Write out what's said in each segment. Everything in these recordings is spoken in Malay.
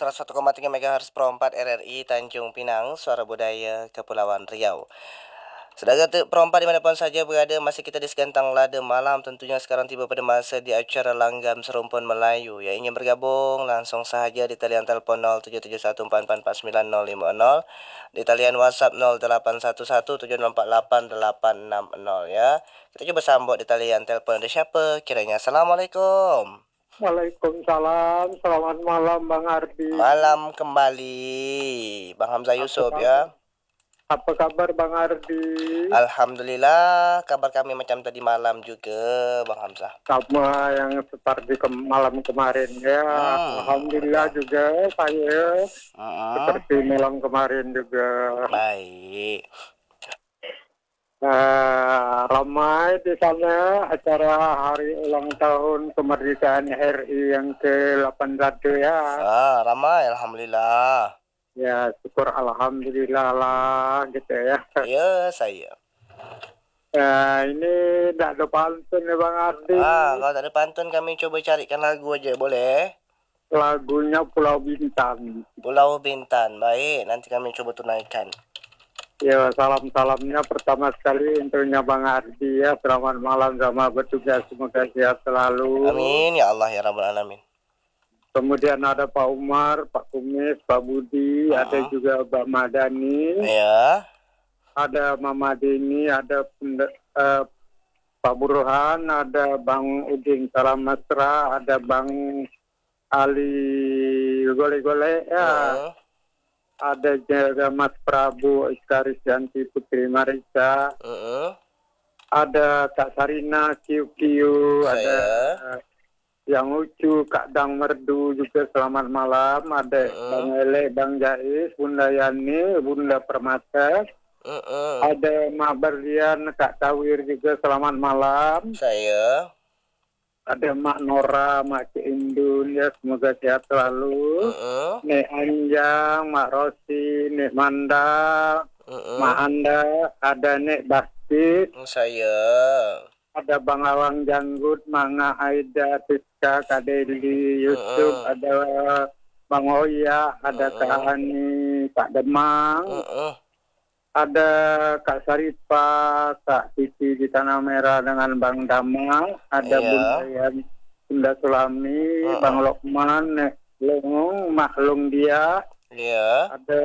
101,3 MHz Pro 4 RRI Tanjung Pinang, Suara Budaya Kepulauan Riau. Saudara Pro 4 dimanapun saja berada, masih kita di Segantang Lada Malam. Tentunya sekarang tiba pada masa di acara Langgam Serumpun Melayu. Yang ingin bergabung langsung sahaja di talian telefon 0771444950, di talian WhatsApp 0811748860 ya. Kita coba sambut di talian telefon. Ada siapa kiranya? Assalamualaikum. Waalaikumsalam, selamat malam Bang Ardi. Malam kembali, Bang Hamzah Yusuf ya. Apa kabar Bang Ardi? Alhamdulillah, kabar kami macam tadi malam juga, Bang Hamzah. Sama yang seperti malam kemarin ya. Alhamdulillah juga saya seperti malam kemarin juga. Baik. Ramai di sana acara hari ulang tahun kemerdekaan RI yang ke-81 ya. Ramai, alhamdulillah. Ya, syukur alhamdulillah lah gitu ya. Ya, saya. Ini tak ada pantun ya Bang Ardi. Kalau tak ada pantun kami coba carikan lagu aja, boleh? Lagunya Pulau Bintan. Pulau Bintan, baik. Nanti kami coba tunaikan. Ya, salam-salamnya pertama sekali untuknya Bang Ardi ya. Selamat malam sama bertugas, semoga sehat selalu. Amin, ya Allah, ya Rabbal Alamin. Kemudian ada Pak Umar, Pak Kumis, Pak Budi, ada juga Mbak Madani. Ya. Ada Mama Dini, ada Pak Burhan, ada Bang Udin Salam Mesra, ada Bang Ali Gole-Gole ya. Ada juga Mas Prabu Iskaris Janti Putri Marisa. Ada Kak Sarina Kiu-Kiu, ada yang lucu Kak Dang Merdu juga selamat malam. Ada Bang Ele, Bang Jais, Bunda Yani, Bunda Permata. Ada Mak Berlian, Kak Tawir juga selamat malam. Saya. Ada Mak Nora, Mak Indun ya, semoga sehat selalu. Nek Anjang, Mak Rosi, Nek Manda, Mak Anda, ada Nek Basti. Saya. Ada Bang Awang Janggut, Manga Aida, Tiska, Kak Deli, Yusuf, ada Bang Oya, ada Kak Ani, Kak Demang. Ada Kak Sarifa, Kak Titi di Tanah Merah dengan Bang Damang, ada Bunda Sulami, Bang Lokman, Nek Lung, Maklung dia, ada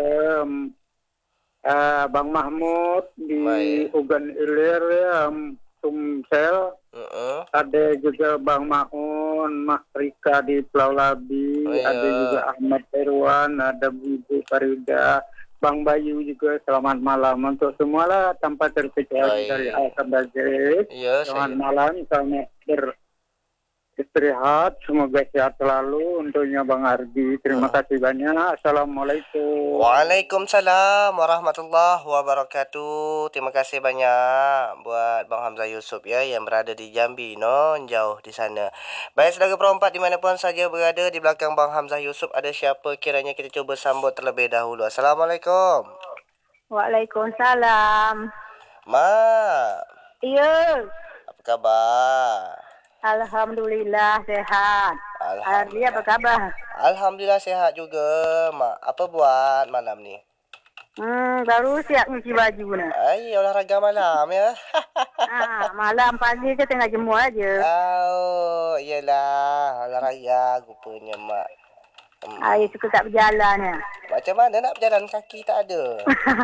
Bang Mahmud di Ugan Ilir ya, Sumsel, ada juga Bang Maun, Mak Rika di Pulau Labi, ada juga Ahmad Irwan, ada Ibu Farida, Bang Bayu juga selamat malam untuk semua lah tanpa terkecuali dari A sampai Z. Selamat malam, selamat beristirahat, semoga sehat selalu untuknya Bang Ardi. Terima kasih banyak. Assalamualaikum. Waalaikumsalam warahmatullahi wabarakatuh. Terima kasih banyak buat Bang Hamzah Yusuf ya yang berada di Jambi, jauh di sana. Baik, saudara Pro 4 dimanapun saja berada, di belakang Bang Hamzah Yusuf ada siapa kiranya, kita coba sambut terlebih dahulu. Assalamualaikum. Waalaikumsalam. Mak. Iya. Apa kabar? Alhamdulillah sehat. Ardi apa kabar? Alhamdulillah sehat juga, Mak. Apa buat malam ni? Baru siap nyuci baju nak. Olahraga malam ya. Malam pagi je tengah jemur aja. Oh, iyalah olahraga rupanya, Mak. Saya suka tak berjalan ya. Macam mana nak berjalan, kaki tak ada.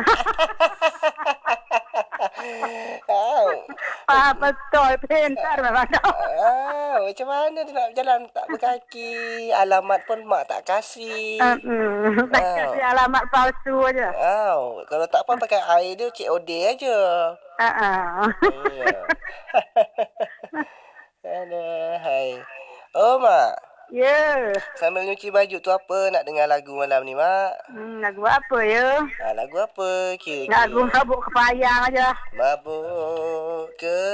Betul, pintar memang. Macam mana dia nak berjalan tak berkaki? Alamat pun mak tak kasih. Tak kasih alamat palsu aja. Kalau tak apa pakai air dia COD aja. Hai. Oh, Mak. Ya. Sambil nyuci baju tu apa nak dengar lagu malam ni, Mak? Lagu apa ya? Lagu apa? Lagu Mabuk Kepayang aja. Mabuk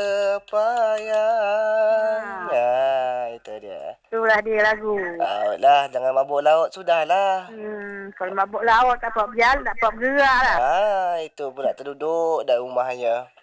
Kepayang. Itu dia. Itulah dia lagu. Lah, jangan mabuk laut sudahlah. Kalau mabuk laut tak apa berjalan, tak apa bergerak lah. Itu pula terduduk dalam rumahnya.